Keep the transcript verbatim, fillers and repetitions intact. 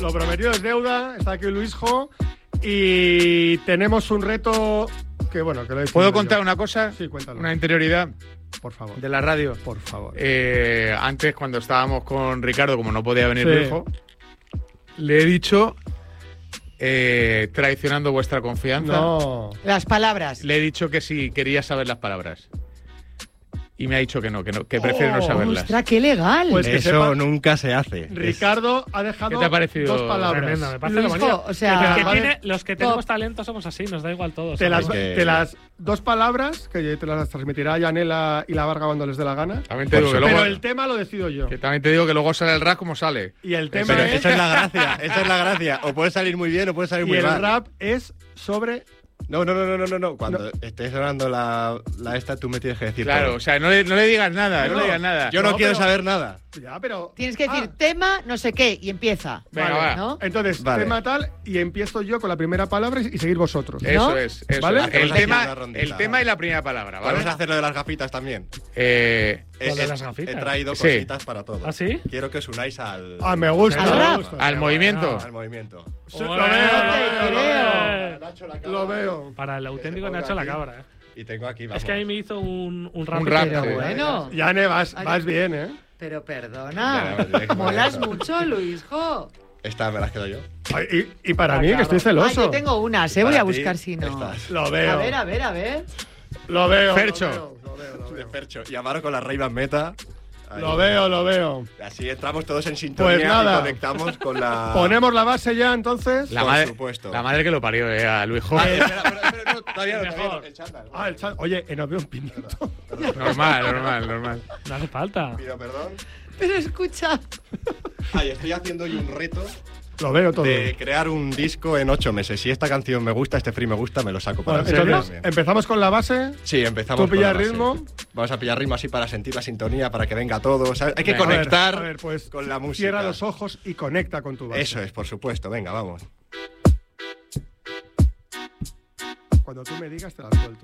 lo prometido es deuda. Está aquí Luisjo. Y tenemos un reto que, bueno, que lo he ¿Puedo contar yo. una cosa? Sí, cuéntalo. Una interioridad. Por favor. De la radio. Por favor. Eh, antes, cuando estábamos con Ricardo, como no podía venir Sí. Luisjo, le he dicho, eh, traicionando vuestra confianza, No. Las palabras. le he dicho que si quería saber las palabras. Y me ha dicho que no, que, no, que prefiere no saberlas. ¡Ostras, qué legal! Pues que Eso sepa- nunca se hace. Ricardo ha dejado ¿Qué te ha parecido? dos palabras. Tremendo, me parece Luisjo, lo bonito. o sea, Los que, vale. tiene- los que tenemos talento somos así, nos da igual todo. Te las, ¿sabes? que- te las dos palabras, que te las transmitirá Yanela y la Varga cuando les dé la gana. También te digo que Pero luego, el tema lo decido yo. que también te digo que luego sale el rap como sale. Y el tema Pero es, esa es la gracia, esa es la gracia. O puede salir muy bien o puede salir y muy el mal. rap es sobre... No, no, no, no, no, no, no. Cuando estés sonando la, la esta, tú me tienes que decir Claro, todo. o sea, no le, no le digas nada, no, No, le digas nada. Yo no, No, quiero pero- saber nada. Ya, pero... Tienes que decir Ah, tema, no sé qué, y empieza. Venga, vale, va. ¿no? Entonces, Vale. tema tal, y empiezo yo con la primera palabra y, y seguir vosotros. Eso ¿no? es, eso ¿Vale? es. Hacemos El así tema, una rondita. el tema y la primera palabra, ¿vale? Vamos a hacer lo de las gafitas también. Eh, Lo de He- las gafitas. He traído Sí. cositas para todos. ¿Ah, sí? Quiero que os unáis al, Ah, me gusta. ¿Al me rap? gusta. al movimiento. al movimiento. Sí, lo Ole, veo, te lo veo, ole. lo veo. Lo veo. Para el auténtico ponga Nacho la aquí. cabra. ¿eh? Y tengo aquí, vamos. Es que a mí me hizo un, un rap. Un rap, Pero sí. bueno. Yane, vas, Ay. vas bien, ¿eh? Pero Ya, perdona. no, tiene que poner Molas eso. mucho, Luisjo. Esta me las quedo yo. Ay, y, y para Ah, mí, que claro. estoy Ah, celoso. yo tengo unas, eh. Voy Para a ti, buscar si no. estas. Lo veo. A ver, a ver, a ver. Lo veo. Fercho. Lo veo, lo veo, lo De veo. Fercho. Y Amaro con la Ray-Ban Meta. Ahí. Lo veo, lo veo. Así entramos todos en sintonía Pues nada. y conectamos con la... Ponemos la base ya, entonces. La, Por madre, supuesto. la madre que lo parió, eh, a Luisjo. Ah, espera, espera, espera, no, todavía no, todavía no. El chándal. Ah, el chat. Oye, eh, no veo un pimiento. Normal, normal, normal. No hace falta. Pido perdón. Pero escucha. Ay, estoy haciendo hoy un reto Lo veo todo. de crear un disco en ocho meses. Si esta canción me gusta, este free me gusta, me lo saco para Bueno, mí entonces, también. empezamos con la base. Sí, empezamos. Tú con pillas la base. ritmo. Vamos a pillar ritmo así para sentir la sintonía, para que venga todo. ¿sabes? Hay que Venga, a ver, conectar a ver, pues, con la música. Cierra los ojos y conecta con tu base. Eso es, por supuesto. Venga, vamos. Cuando tú me digas, te la suelto.